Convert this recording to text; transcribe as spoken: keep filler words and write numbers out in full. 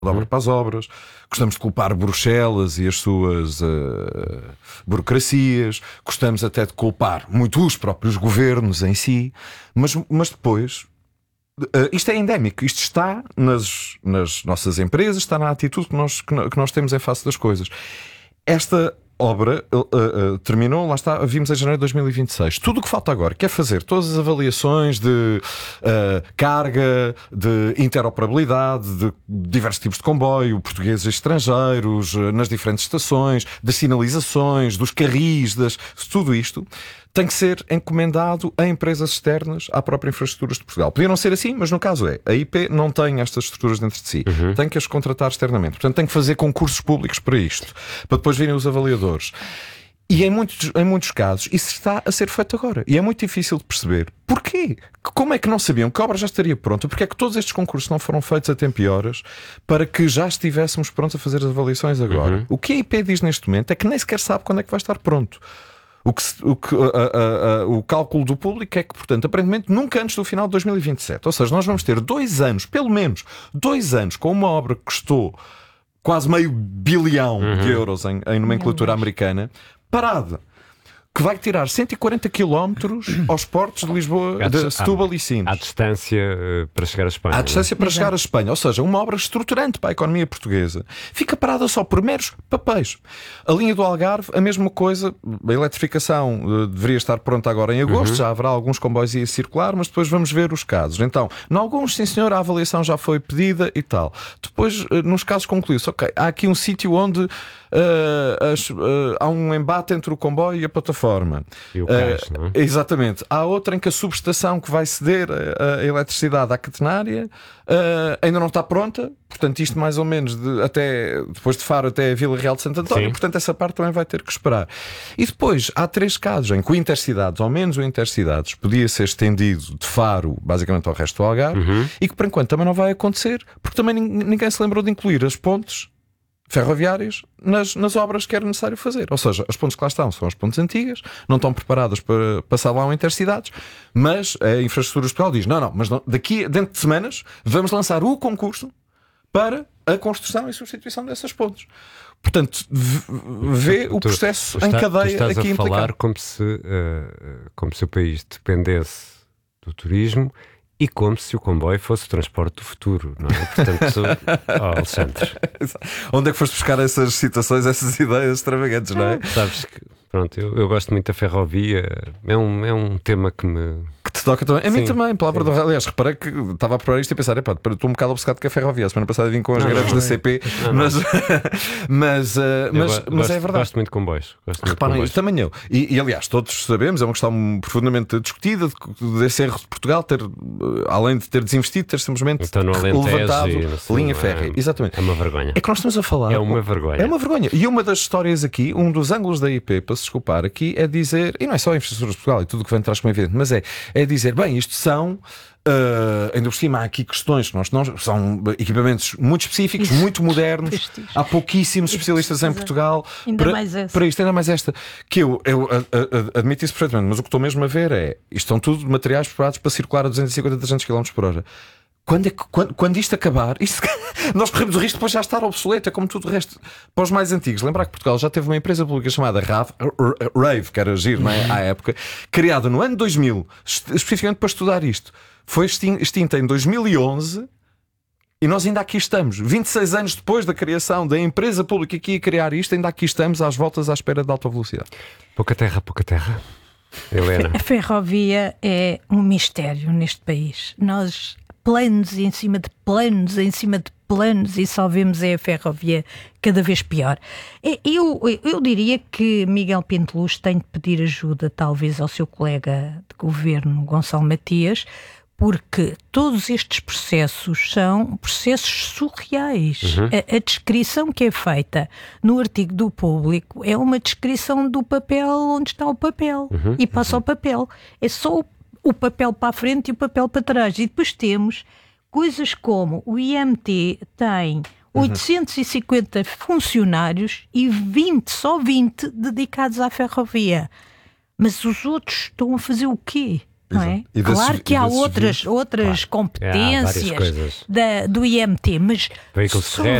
dobra para as obras, gostamos de culpar Bruxelas e as suas uh, burocracias, gostamos até de culpar muito os próprios governos em si, mas, mas depois uh, isto é endémico, isto está nas, nas nossas empresas, está na atitude que nós, que, que nós temos em face das coisas. Esta obra uh, uh, terminou, lá está, vimos em janeiro de dois mil e vinte e seis. Tudo o que falta agora, que é fazer todas as avaliações de uh, carga, de interoperabilidade, de diversos tipos de comboio, portugueses e estrangeiros, uh, nas diferentes estações, das sinalizações, dos carris, das, tudo isto tem que ser encomendado a empresas externas à própria Infraestruturas de Portugal. Podia não ser assim, mas no caso é. A I P não tem estas estruturas dentro de si. Uhum. Tem que as contratar externamente. Portanto, tem que fazer concursos públicos para isto, para depois virem os avaliadores. E em muitos, em muitos casos isso está a ser feito agora. E é muito difícil de perceber. Porquê? Como é que não sabiam que a obra já estaria pronta? Porque é que todos estes concursos não foram feitos a tempo e horas para que já estivéssemos prontos a fazer as avaliações agora? Uhum. O que a I P diz neste momento é que nem sequer sabe quando é que vai estar pronto. O, que, o, que, a, a, a, o cálculo do público é que, portanto, aparentemente nunca antes do final de dois mil e vinte e sete. Ou seja, nós vamos ter dois anos, pelo menos dois anos, com uma obra que custou quase meio bilhão uhum. de euros em, em nomenclatura americana, parada. Que vai tirar cento e quarenta quilómetros aos portos de Lisboa, de Setúbal e Sines. À distância uh, para chegar à Espanha. À distância para chegar à Espanha. Ou seja, uma obra estruturante para a economia portuguesa. Fica parada só por meros papéis. A linha do Algarve, a mesma coisa. A eletrificação uh, deveria estar pronta agora em agosto. Uhum. Já haverá alguns comboios a circular, mas depois vamos ver os casos. Então, em alguns, sim senhor, a avaliação já foi pedida e tal. Depois, uh, nos casos concluiu-se, ok, há aqui um sítio onde uh, as, uh, há um embate entre o comboio e a plataforma. E o cais, uh, não é? Exatamente. Há outra em que a subestação que vai ceder a, a eletricidade à catenária uh, ainda não está pronta. Portanto, isto mais ou menos de, até, depois de Faro até a Vila Real de Santo António. Sim. Portanto, essa parte também vai ter que esperar. E depois há três casos em que o Intercidades, ao menos o Intercidades, podia ser estendido de Faro basicamente ao resto do Algarve, uhum. e que por enquanto também não vai acontecer, porque também ninguém se lembrou de incluir as pontes ferroviárias nas, nas obras que era necessário fazer. Ou seja, as pontes que lá estão são as pontes antigas, não estão preparadas para passar lá um Intercidades, mas a Infraestrutura de Portugal diz, não, não, mas não, daqui, dentro de semanas, vamos lançar o concurso para a construção e substituição dessas pontes. Portanto, vê o processo tu, tu, tu em está, cadeia tu estás aqui a implicado. falar como se, uh, como se o país dependesse do turismo e como se o comboio fosse o transporte do futuro, não é? Portanto, oh, Alexandre. Onde é que foste buscar essas citações, essas ideias extravagantes, não é? Sabes que, pronto, eu, eu gosto muito da ferrovia, é um, é um tema que me... Que te toca também. A sim, mim também, palavra do... Aliás, reparei que estava a procurar isto e a pensar, epá, estou um bocado obcecado com a ferrovia. A semana passada vim com as não, greves não, da C P, não, mas, não. mas, uh, mas, gosto, mas é verdade. Gosto muito de comboios. Gosto muito Reparem, de comboios. Também eu. E, e aliás, todos sabemos, é uma questão profundamente discutida desse erro de Portugal ter, além de ter desinvestido, ter simplesmente então, no levantado assim, linha férrea. É, Exatamente. É uma vergonha. É que nós estamos a falar. É uma vergonha. É uma vergonha. E uma das histórias aqui, um dos ângulos da I P, para se desculpar aqui, é dizer, e não é só a Infraestrutura de Portugal e tudo o que vem atrás como evidente, mas é, é dizer, bem, isto são, uh, ainda por cima há aqui questões que nós, nós são equipamentos muito específicos, Isso. muito modernos, Prestígio. Há pouquíssimos especialistas em Portugal ainda para, mais esta. para isto, ainda mais esta, que eu, eu a, a, admito isso perfeitamente, mas o que estou mesmo a ver é, isto são tudo materiais preparados para circular a duzentos e cinquenta, trezentos quilómetros por hora. Quando, é que, quando, quando isto acabar, isto, nós corremos o risco de depois já estar obsoleto, é como tudo o resto. Para os mais antigos, lembrar que Portugal já teve uma empresa pública chamada Rave, Rave que era giro, não é? À época, criada no ano dois mil, especificamente para estudar isto. Foi extinta em dois mil e onze e nós ainda aqui estamos. vinte e seis anos depois da criação da empresa pública que ia criar isto, ainda aqui estamos às voltas à espera de alta velocidade. Pouca terra, pouca terra. Helena. A ferrovia é um mistério neste país. Nós... planos em cima de planos, em cima de planos, e só vemos é a ferrovia cada vez pior. Eu, eu diria que Miguel Pinteluz tem de pedir ajuda, talvez, ao seu colega de governo, Gonçalo Matias, porque todos estes processos são processos surreais. Uhum. A, a descrição que é feita no artigo do Público é uma descrição do papel onde está o papel, uhum. e passa ao papel. É só o o papel para a frente e o papel para trás. E depois temos coisas como o I M T tem oitocentos e cinquenta funcionários e vinte, só vinte dedicados à ferrovia. Mas os outros estão a fazer o quê? não é? E da Claro civi- que e há da outras, civil. outras Claro. Há várias competências coisas. da, do I M T, mas Veículos só